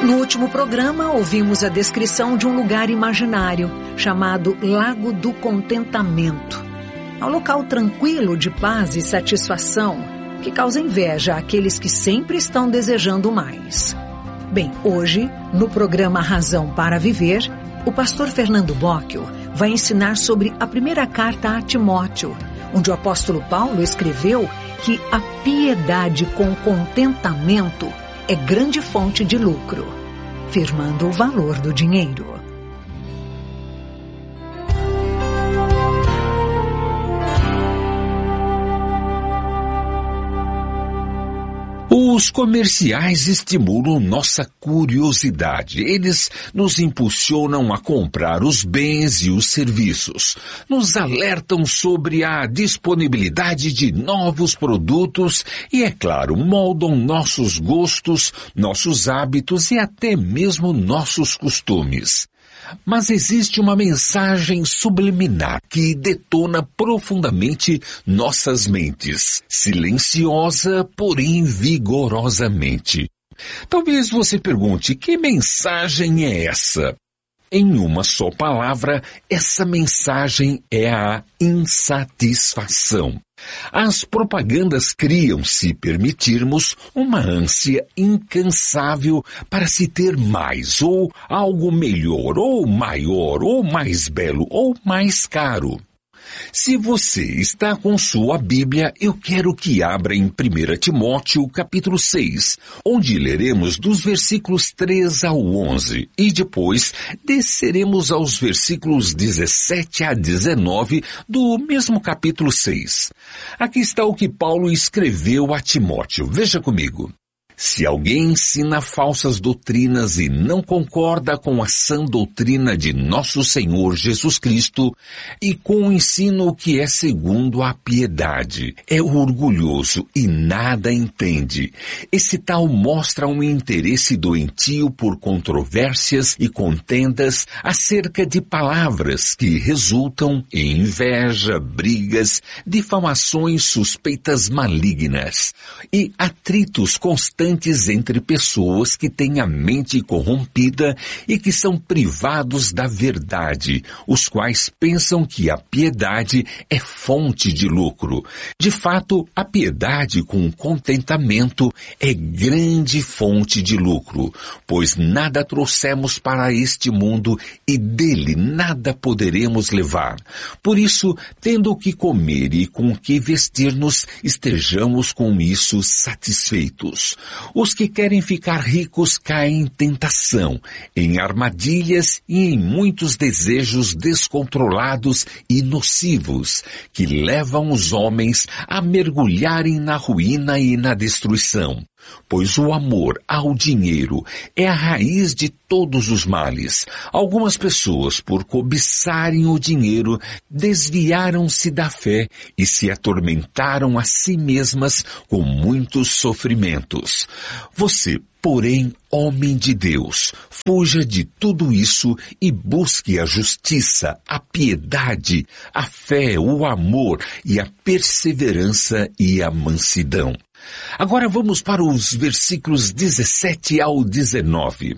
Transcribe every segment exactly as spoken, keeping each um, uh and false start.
No último programa, ouvimos a descrição de um lugar imaginário, chamado Lago do Contentamento. É um local tranquilo de paz e satisfação, que causa inveja àqueles que sempre estão desejando mais. Bem, hoje, no programa Razão para Viver, o pastor Fernando Bocchio vai ensinar sobre a primeira carta a Timóteo, onde o apóstolo Paulo escreveu que a piedade com contentamento é grande fonte de lucro, firmando o valor do dinheiro. Os comerciais estimulam nossa curiosidade. Eles nos impulsionam a comprar os bens e os serviços. Nos alertam sobre a disponibilidade de novos produtos e, é claro, moldam nossos gostos, nossos hábitos e até mesmo nossos costumes. Mas existe uma mensagem subliminar que detona profundamente nossas mentes, silenciosa, porém vigorosamente. Talvez você pergunte, que mensagem é essa? Em uma só palavra, essa mensagem é a insatisfação. As propagandas criam, se permitirmos, uma ânsia incansável para se ter mais, ou algo melhor, ou maior, ou mais belo, ou mais caro. Se você está com sua Bíblia, eu quero que abra em primeira Timóteo, capítulo seis, onde leremos dos versículos três ao onze, e depois desceremos aos versículos dezessete a dezenove do mesmo capítulo seis. Aqui está o que Paulo escreveu a Timóteo. Veja comigo. Se alguém ensina falsas doutrinas e não concorda com a sã doutrina de nosso Senhor Jesus Cristo e com o ensino que é segundo a piedade, é orgulhoso e nada entende. Esse tal mostra um interesse doentio por controvérsias e contendas acerca de palavras que resultam em inveja, brigas, difamações, suspeitas malignas e atritos constantes entre pessoas que têm a mente corrompida e que são privados da verdade, os quais pensam que a piedade é fonte de lucro. De fato, a piedade com contentamento é grande fonte de lucro, pois nada trouxemos para este mundo e dele nada poderemos levar. Por isso, tendo o que comer e com o que vestir-nos, estejamos com isso satisfeitos. Os que querem ficar ricos caem em tentação, em armadilhas e em muitos desejos descontrolados e nocivos, que levam os homens a mergulharem na ruína e na destruição. Pois o amor ao dinheiro é a raiz de todos os males. Algumas pessoas, por cobiçarem o dinheiro, desviaram-se da fé e se atormentaram a si mesmas com muitos sofrimentos. Você, porém, homem de Deus, fuja de tudo isso e busque a justiça, a piedade, a fé, o amor e a perseverança e a mansidão. Agora vamos para os versículos dezessete ao dezenove.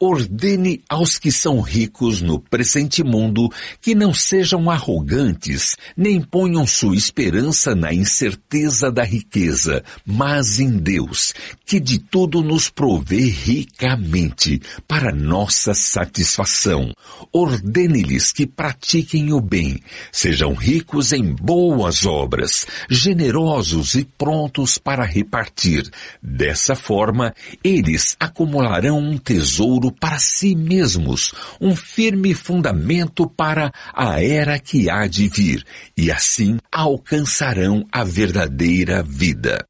Ordene aos que são ricos no presente mundo que não sejam arrogantes, nem ponham sua esperança na incerteza da riqueza, mas em Deus, que de tudo nos provê ricamente, para nossa satisfação. Ordene-lhes que pratiquem o bem, sejam ricos em boas obras, generosos e prontos para repartir. Dessa forma, eles acumularão um tesouro para si mesmos, um firme fundamento para a era que há de vir, e assim alcançarão a verdadeira vida.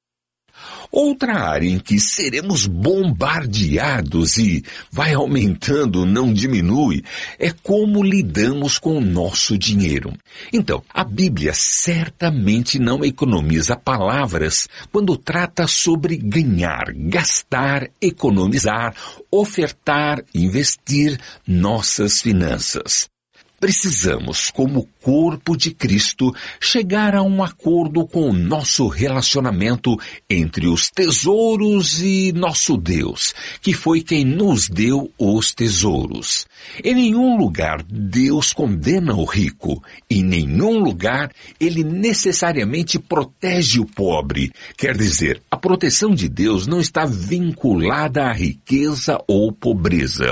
Outra área em que seremos bombardeados e vai aumentando, não diminui, é como lidamos com o nosso dinheiro. Então, a Bíblia certamente não economiza palavras quando trata sobre ganhar, gastar, economizar, ofertar, investir nossas finanças. precisamos, como corpo de Cristo, chegar a um acordo com o nosso relacionamento entre os tesouros e nosso Deus, que foi quem nos deu os tesouros. Em nenhum lugar Deus condena o rico. Em nenhum lugar ele necessariamente protege o pobre. Quer dizer, a proteção de Deus não está vinculada à riqueza ou pobreza.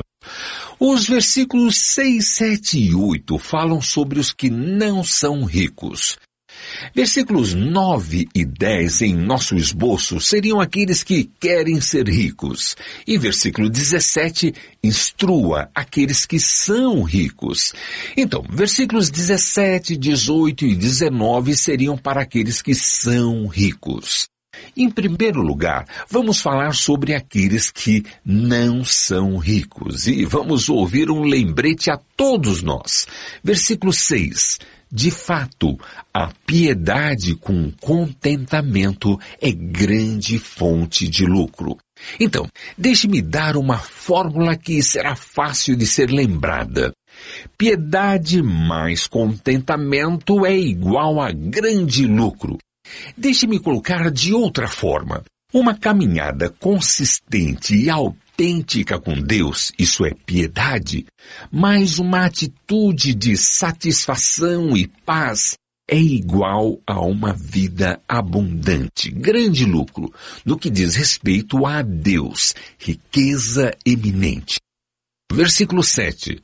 Os versículos seis, sete e oito falam sobre os que não são ricos. Versículos nove e dez em nosso esboço seriam aqueles que querem ser ricos. E versículo dezessete instrua aqueles que são ricos. Então, versículos dezessete, dezoito e dezenove seriam para aqueles que são ricos. Em primeiro lugar, vamos falar sobre aqueles que não são ricos. E vamos ouvir um lembrete a todos nós. Versículo seis. De fato, a piedade com contentamento é grande fonte de lucro. Então, deixe-me dar uma fórmula que será fácil de ser lembrada. Piedade mais contentamento é igual a grande lucro. Deixe-me colocar de outra forma. Uma caminhada consistente e autêntica com Deus, isso é piedade, mais uma atitude de satisfação e paz é igual a uma vida abundante, grande lucro, no que diz respeito a Deus, riqueza eminente. Versículo sete.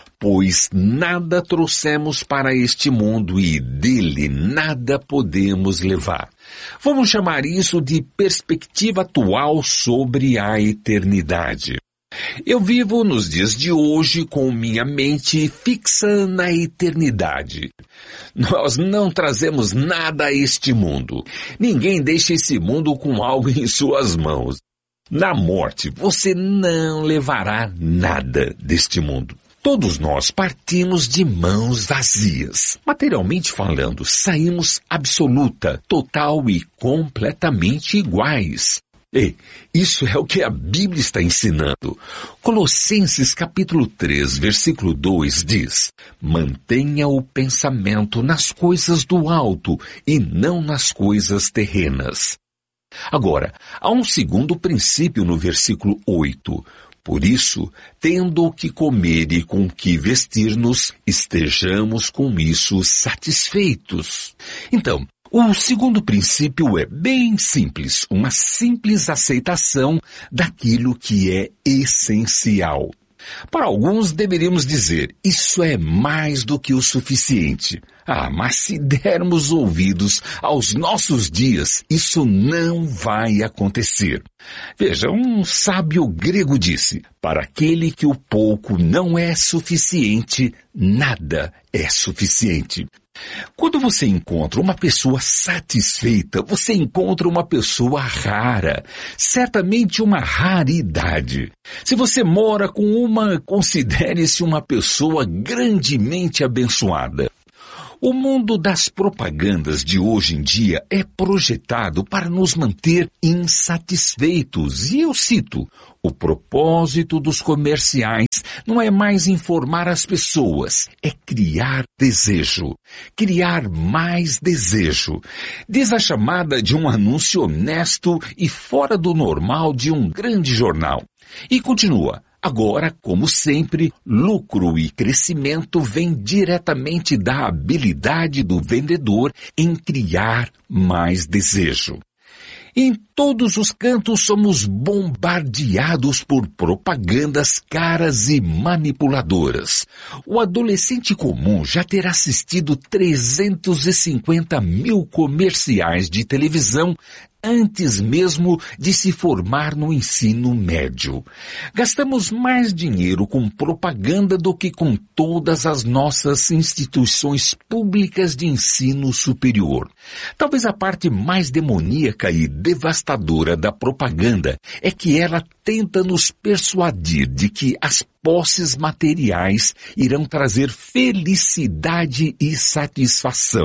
Pois nada trouxemos para este mundo e dele nada podemos levar. Vamos chamar isso de perspectiva atual sobre a eternidade. Eu vivo nos dias de hoje com minha mente fixa na eternidade. Nós não trazemos nada a este mundo. Ninguém deixa esse mundo com algo em suas mãos. Na morte, você não levará nada deste mundo. Todos nós partimos de mãos vazias. Materialmente falando, saímos absoluta, total e completamente iguais. E isso é o que a Bíblia está ensinando. Colossenses capítulo três, versículo dois diz: mantenha o pensamento nas coisas do alto e não nas coisas terrenas. Agora, há um segundo princípio no versículo oito. Por isso, tendo o que comer e com o que vestir-nos, estejamos com isso satisfeitos. Então, o segundo princípio é bem simples, uma simples aceitação daquilo que é essencial. Para alguns deveríamos dizer, isso é mais do que o suficiente. Ah, mas se dermos ouvidos aos nossos dias, isso não vai acontecer. Veja, um sábio grego disse, para aquele que o pouco não é suficiente, nada é suficiente. Quando você encontra uma pessoa satisfeita, você encontra uma pessoa rara, certamente uma raridade. Se você mora com uma, considere-se uma pessoa grandemente abençoada. O mundo das propagandas de hoje em dia é projetado para nos manter insatisfeitos. E eu cito, o propósito dos comerciais não é mais informar as pessoas, é criar desejo, criar mais desejo. Diz a chamada de um anúncio honesto e fora do normal de um grande jornal. E continua. Agora, como sempre, lucro e crescimento vêm diretamente da habilidade do vendedor em criar mais desejo. Em todos os cantos somos bombardeados por propagandas caras e manipuladoras. O adolescente comum já terá assistido trezentos e cinquenta mil comerciais de televisão antes mesmo de se formar no ensino médio. Gastamos mais dinheiro com propaganda do que com todas as nossas instituições públicas de ensino superior. Talvez a parte mais demoníaca e devastadora da propaganda é que ela tenta nos persuadir de que as posses materiais irão trazer felicidade e satisfação.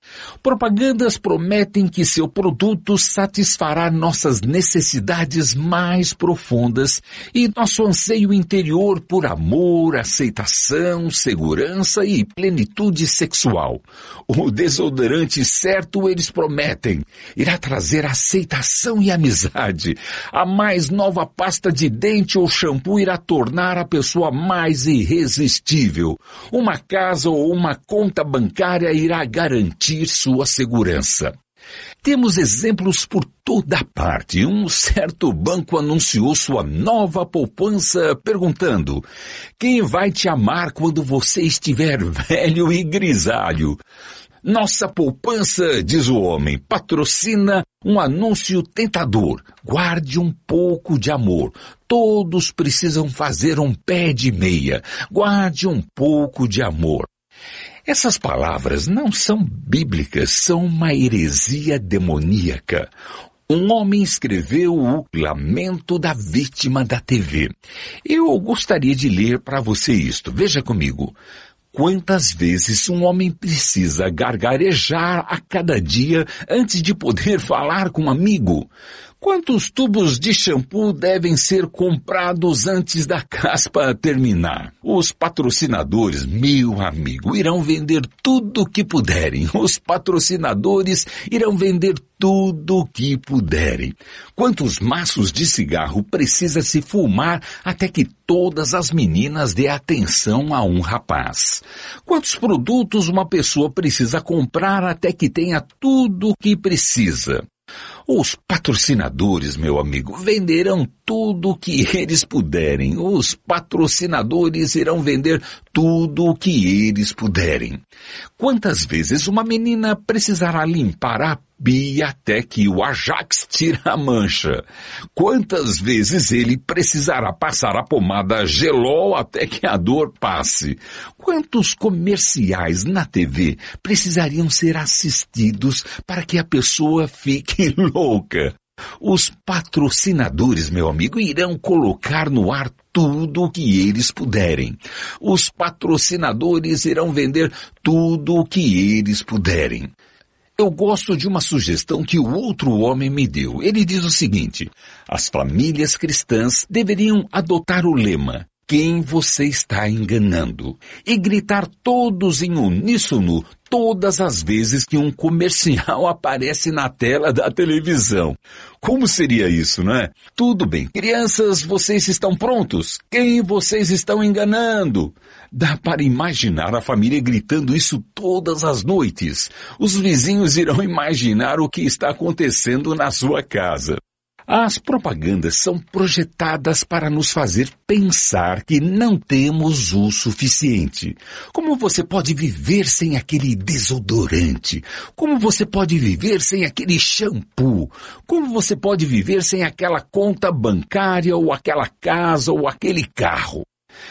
Propagandas prometem que seu produto satisfará nossas necessidades mais profundas e nosso anseio interior por amor, aceitação, segurança e plenitude sexual. O desodorante certo, eles prometem, irá trazer aceitação e amizade. A mais nova pasta de dente ou shampoo irá tornar a pessoa mais irresistível. Uma casa ou uma conta bancária irá garantir sua segurança. Temos exemplos por toda parte. Um certo banco anunciou sua nova poupança perguntando: quem vai te amar quando você estiver velho e grisalho? Nossa poupança, diz o homem, patrocina um anúncio tentador. Guarde um pouco de amor. Todos precisam fazer um pé de meia. Guarde um pouco de amor. Essas palavras não são bíblicas, são uma heresia demoníaca. Um homem escreveu o Lamento da Vítima da T V. Eu gostaria de ler para você isto. Veja comigo. Quantas vezes um homem precisa gargarejar a cada dia antes de poder falar com um amigo? Quantos tubos de shampoo devem ser comprados antes da caspa terminar? Os patrocinadores, meu amigo, irão vender tudo o que puderem. Os patrocinadores irão vender tudo o que puderem. Quantos maços de cigarro precisa se fumar até que todas as meninas dê atenção a um rapaz? Quantos produtos uma pessoa precisa comprar até que tenha tudo o que precisa? Os patrocinadores, meu amigo, venderão tudo o que eles puderem. Os patrocinadores irão vender tudo o que eles puderem. Quantas vezes uma menina precisará limpar a pia até que o Ajax tire a mancha? Quantas vezes ele precisará passar a pomada Gelol até que a dor passe? Quantos comerciais na T V precisariam ser assistidos para que a pessoa fique louca? Os patrocinadores, meu amigo, irão colocar no ar tudo o que eles puderem. Os patrocinadores irão vender tudo o que eles puderem. Eu gosto de uma sugestão que o outro homem me deu. Ele diz o seguinte: as famílias cristãs deveriam adotar o lema: quem você está enganando? E gritar todos em uníssono todas as vezes que um comercial aparece na tela da televisão. Como seria isso, não é? Tudo bem. Crianças, vocês estão prontos? Quem vocês estão enganando? Dá para imaginar a família gritando isso todas as noites. Os vizinhos irão imaginar o que está acontecendo na sua casa. As propagandas são projetadas para nos fazer pensar que não temos o suficiente. Como você pode viver sem aquele desodorante? Como você pode viver sem aquele shampoo? Como você pode viver sem aquela conta bancária ou aquela casa ou aquele carro?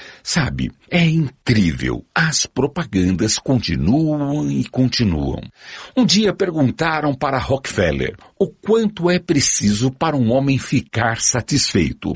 Sabe, é incrível. As propagandas continuam e continuam. Um dia perguntaram para Rockefeller o quanto é preciso para um homem ficar satisfeito.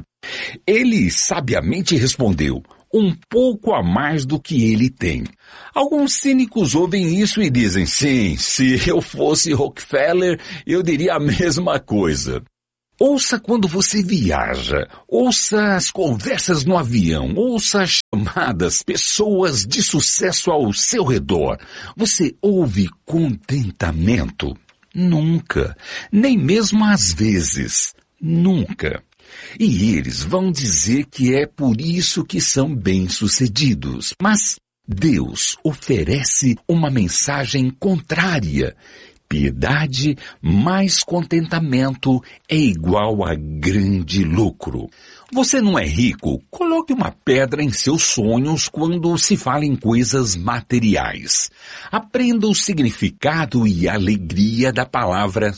Ele sabiamente respondeu: um pouco a mais do que ele tem. Alguns cínicos ouvem isso e dizem: sim, se eu fosse Rockefeller, eu diria a mesma coisa. Ouça quando você viaja, ouça as conversas no avião, ouça as chamadas, pessoas de sucesso ao seu redor. Você ouve contentamento? Nunca. Nem mesmo às vezes. Nunca. E eles vão dizer que é por isso que são bem-sucedidos. Mas Deus oferece uma mensagem contrária. Piedade mais contentamento é igual a grande lucro. Você não é rico? Coloque uma pedra em seus sonhos quando se fala em coisas materiais. Aprenda o significado e a alegria da palavra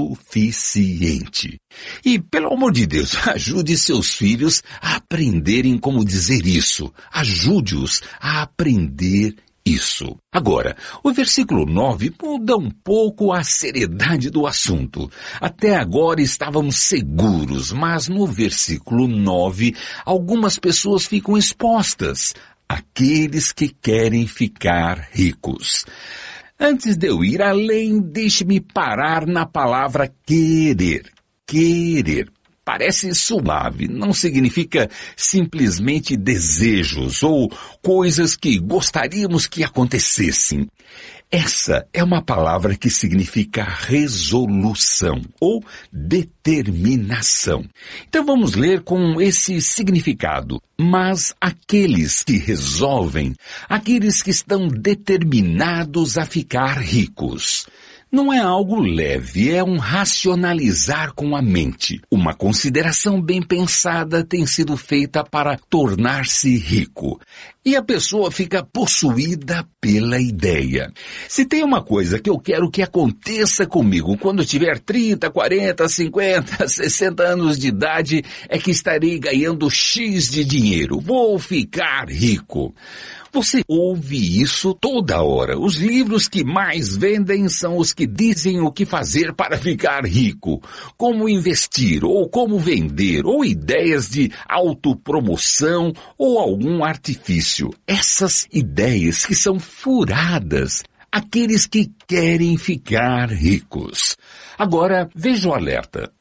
suficiente. E, pelo amor de Deus, ajude seus filhos a aprenderem como dizer isso. Ajude-os a aprender isso. Agora, o versículo nove muda um pouco a seriedade do assunto. Até agora estávamos seguros, mas no versículo nove, algumas pessoas ficam expostas. Aqueles que querem ficar ricos. Antes de eu ir além, deixe-me parar na palavra querer. Querer. Parece suave, não significa simplesmente desejos ou coisas que gostaríamos que acontecessem. Essa é uma palavra que significa resolução ou determinação. Então vamos ler com esse significado. Mas aqueles que resolvem, aqueles que estão determinados a ficar ricos. Não é algo leve, é um racionalizar com a mente. Uma consideração bem pensada tem sido feita para tornar-se rico. E a pessoa fica possuída pela ideia. Se tem uma coisa que eu quero que aconteça comigo quando tiver trinta, quarenta, cinquenta, sessenta anos de idade, é que estarei ganhando X de dinheiro. Vou ficar rico. Você ouve isso toda hora. Os livros que mais vendem são os que dizem o que fazer para ficar rico, como investir, ou como vender, ou ideias de autopromoção, ou algum artifício. Essas ideias que são furadas, aqueles que querem ficar ricos. Agora, veja o alerta.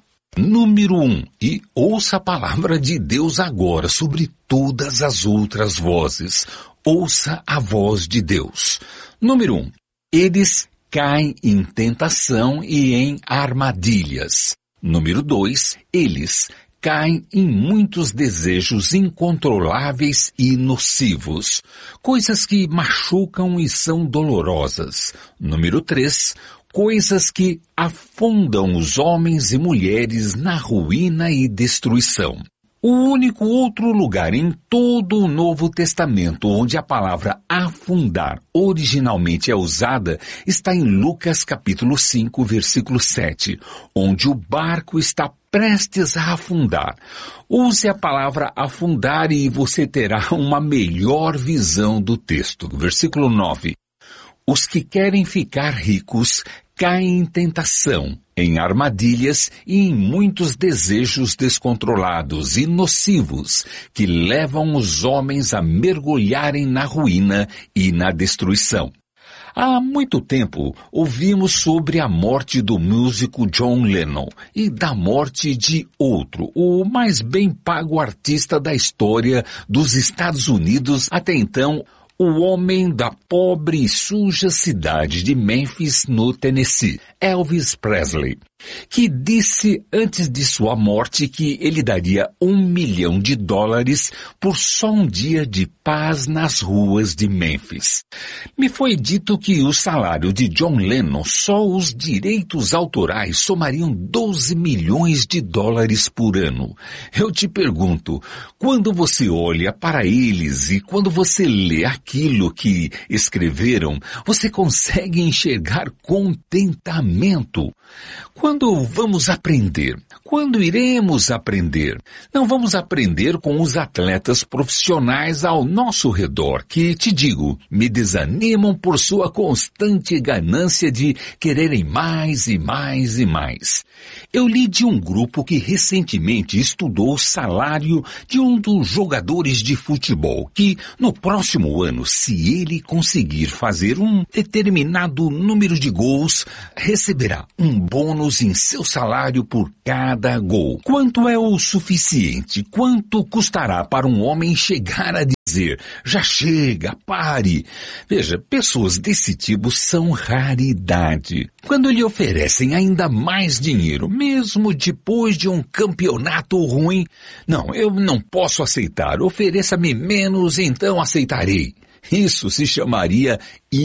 Número um, e ouça a palavra de Deus agora sobre todas as outras vozes. Ouça a voz de Deus. Número um, eles caem em tentação e em armadilhas. Número dois, eles caem em muitos desejos incontroláveis e nocivos, coisas que machucam e são dolorosas. Número três, coisas que afundam os homens e mulheres na ruína e destruição. O único outro lugar em todo o Novo Testamento onde a palavra afundar originalmente é usada está em Lucas capítulo cinco, versículo sete, onde o barco está prestes a afundar. Use a palavra afundar e você terá uma melhor visão do texto. Versículo nove. Os que querem ficar ricos caem em tentação, em armadilhas e em muitos desejos descontrolados e nocivos que levam os homens a mergulharem na ruína e na destruição. Há muito tempo ouvimos sobre a morte do músico John Lennon e da morte de outro, o mais bem pago artista da história dos Estados Unidos até então, o homem da pobre e suja cidade de Memphis, no Tennessee, Elvis Presley, que disse antes de sua morte que ele daria um milhão de dólares por só um dia de paz nas ruas de Memphis. Me foi dito que o salário de John Lennon, só os direitos autorais, somariam doze milhões de dólares por ano. Eu te pergunto, quando você olha para eles e quando você lê aquilo que escreveram, você consegue enxergar contentamento? Quando vamos aprender? Quando iremos aprender? Não vamos aprender com os atletas profissionais ao nosso redor, que, te digo, me desanimam por sua constante ganância de quererem mais e mais e mais. Eu li de um grupo que recentemente estudou o salário de um dos jogadores de futebol, que no próximo ano, se ele conseguir fazer um determinado número de gols, receberá um bônus em seu salário por cada gol. Quanto é o suficiente? Quanto custará para um homem chegar a dizer, já chega, pare? Veja, pessoas desse tipo são raridade. Quando lhe oferecem ainda mais dinheiro, mesmo depois de um campeonato ruim, não, eu não posso aceitar, ofereça-me menos, então aceitarei. Isso se chamaria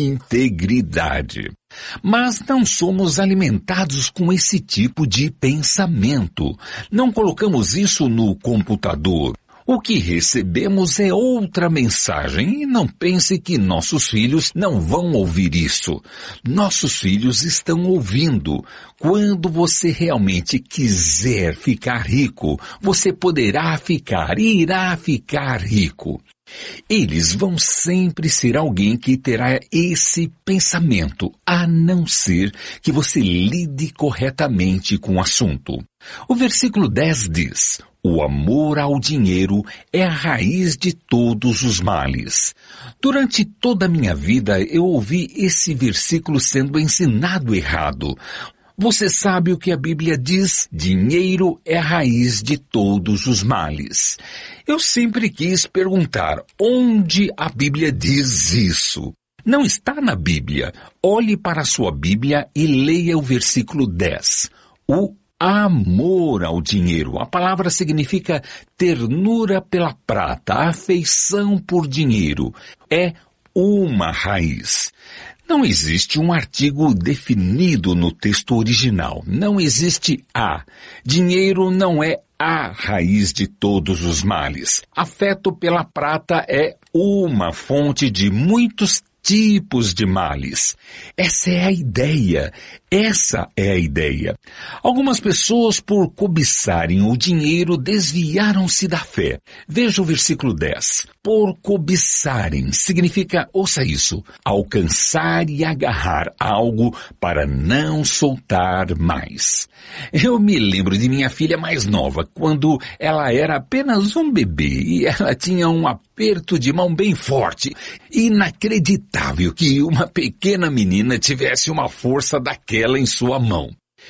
integridade. Mas não somos alimentados com esse tipo de pensamento. Não colocamos isso no computador. O que recebemos é outra mensagem e não pense que nossos filhos não vão ouvir isso. Nossos filhos estão ouvindo. Quando você realmente quiser ficar rico, você poderá ficar e irá ficar rico. Eles vão sempre ser alguém que terá esse pensamento, a não ser que você lide corretamente com o assunto. O versículo dez diz, O amor ao dinheiro é a raiz de todos os males. Durante toda a minha vida eu ouvi esse versículo sendo ensinado errado. Você sabe o que a Bíblia diz? Dinheiro é a raiz de todos os males. Eu sempre quis perguntar, onde a Bíblia diz isso? Não está na Bíblia. Olhe para a sua Bíblia e leia o versículo dez. O amor ao dinheiro. A palavra significa ternura pela prata, afeição por dinheiro. É uma raiz. Não existe um artigo definido no texto original. Não existe a. Dinheiro não é a raiz de todos os males. Afeto pela prata é uma fonte de muitos tipos de males. Essa é a ideia. Essa é a ideia. Algumas pessoas, por cobiçarem o dinheiro, desviaram-se da fé. Veja o versículo dez. Por cobiçarem significa, ouça isso, alcançar e agarrar algo para não soltar mais. Eu me lembro de minha filha mais nova, quando ela era apenas um bebê e ela tinha um aperto de mão bem forte. Inacreditável que uma pequena menina tivesse uma força daquela em sua mão.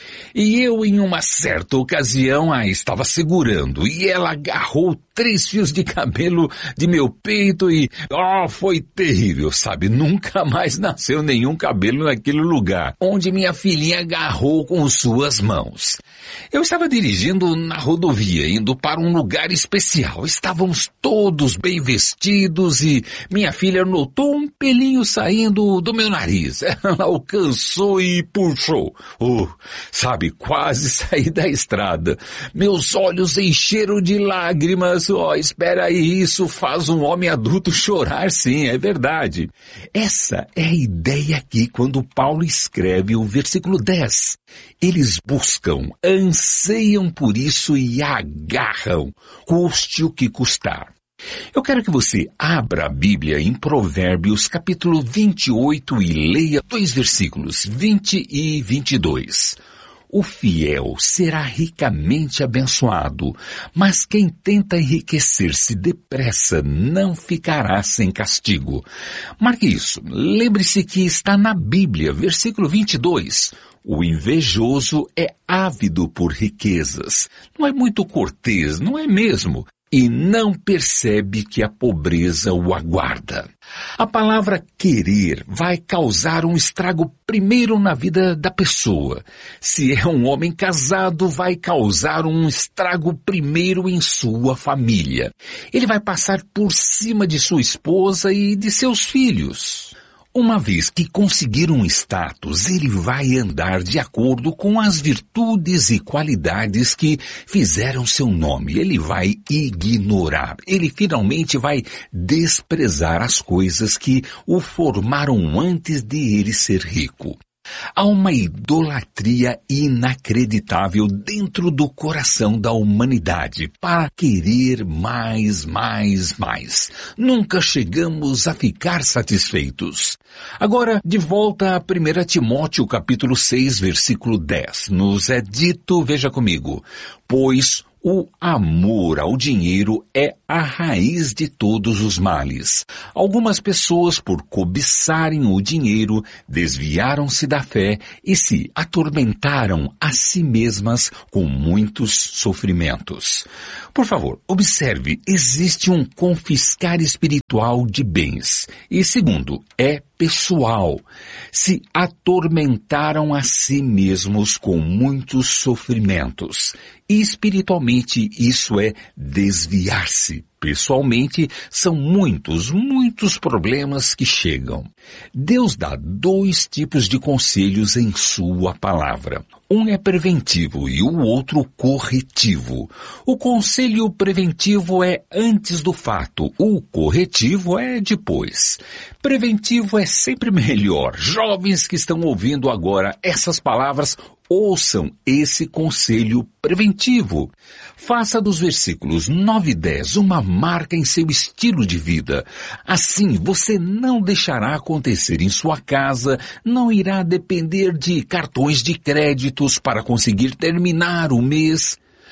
E eu, em uma certa ocasião, a estava segurando e ela agarrou três fios de cabelo de meu peito e, oh, foi terrível, sabe? Nunca mais nasceu nenhum cabelo naquele lugar onde minha filhinha agarrou com suas mãos. Eu estava dirigindo na rodovia, indo para um lugar especial. Estávamos todos bem vestidos e minha filha notou um pelinho saindo do meu nariz. Ela alcançou e puxou. Oh, sabe, quase saí da estrada. Meus olhos encheram de lágrimas. Oh, espera aí, isso faz um homem adulto chorar, sim, é verdade. Essa é a ideia aqui quando Paulo escreve o versículo dez. Eles buscam, anseiam por isso e agarram, custe o que custar. Eu quero que você abra a Bíblia em Provérbios capítulo vinte e oito e leia dois versículos, vinte e vinte e dois. O fiel será ricamente abençoado, mas quem tenta enriquecer-se depressa não ficará sem castigo. Marque isso. Lembre-se que está na Bíblia, versículo vinte e dois. O invejoso é ávido por riquezas. Não é muito cortês, não é mesmo? E não percebe que a pobreza o aguarda. A palavra querer vai causar um estrago primeiro na vida da pessoa. Se é um homem casado, vai causar um estrago primeiro em sua família. Ele vai passar por cima de sua esposa e de seus filhos. Uma vez que conseguir um status, ele vai andar de acordo com as virtudes e qualidades que fizeram seu nome. Ele vai ignorar. Ele finalmente vai desprezar as coisas que o formaram antes de ele ser rico. Há uma idolatria inacreditável dentro do coração da humanidade para querer mais, mais, mais. Nunca chegamos a ficar satisfeitos. Agora, de volta a primeiro Timóteo capítulo seis, versículo dez. Nos é dito, veja comigo, pois o amor ao dinheiro é a raiz de todos os males. Algumas pessoas, por cobiçarem o dinheiro, desviaram-se da fé e se atormentaram a si mesmas com muitos sofrimentos. Por favor, observe, existe um confiscar espiritual de bens. E segundo, é pessoal. Se atormentaram a si mesmos com muitos sofrimentos. E espiritualmente isso é desviar-se. Pessoalmente, são muitos, muitos problemas que chegam. Deus dá dois tipos de conselhos em sua palavra. Um é preventivo e o outro corretivo. O conselho preventivo é antes do fato, o corretivo é depois. Preventivo é sempre melhor. Jovens que estão ouvindo agora essas palavras, ouçam esse conselho preventivo. Faça dos versículos nove e dez uma marca em seu estilo de vida. Assim, você não deixará acontecer em sua casa, não irá depender de cartões de créditos para conseguir terminar o mês.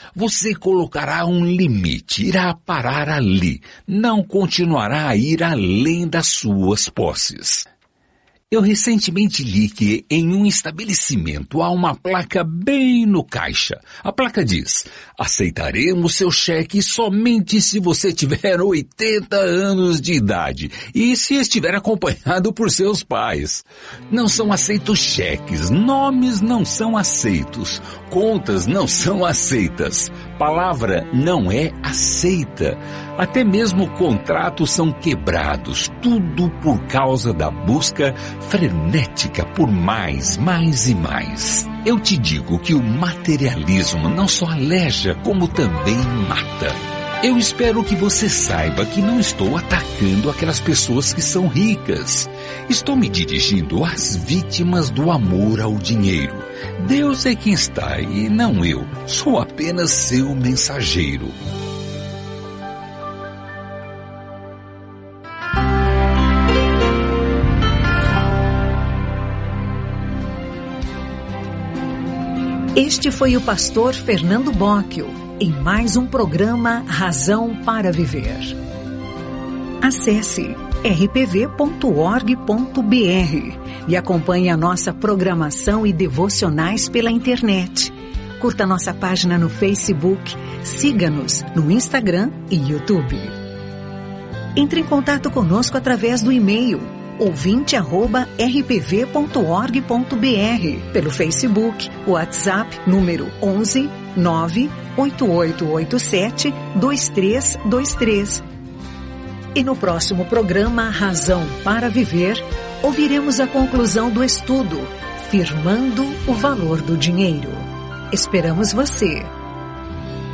você colocará um limite, irá parar ali, não continuará a ir além das suas posses. Eu recentemente li que em um estabelecimento há uma placa bem no caixa. A placa diz: aceitaremos seu cheque somente se você tiver oitenta anos de idade e se estiver acompanhado por seus pais. Não são aceitos cheques, nomes não são aceitos, contas não são aceitas, palavra não é aceita. Até mesmo contratos são quebrados, tudo por causa da busca frenética por mais, mais e mais. Eu te digo que o materialismo não só aleja, como também mata. Eu espero que você saiba que não estou atacando aquelas pessoas que são ricas. Estou me dirigindo às vítimas do amor ao dinheiro. Deus é quem está e não eu. Sou apenas seu mensageiro. Este foi o pastor Fernando Bocchio, em mais um programa Razão para Viver. Acesse r p v ponto org ponto b r e acompanhe a nossa programação e devocionais pela internet. Curta nossa página no Facebook, siga-nos no Instagram e YouTube. Entre em contato conosco através do e-mail ouvinte arroba r p v ponto org ponto b r, pelo Facebook, WhatsApp, número onze nove oito oito oito sete dois três dois três. E no próximo programa Razão para Viver, ouviremos a conclusão do estudo, Firmando o Valor do Dinheiro. Esperamos você!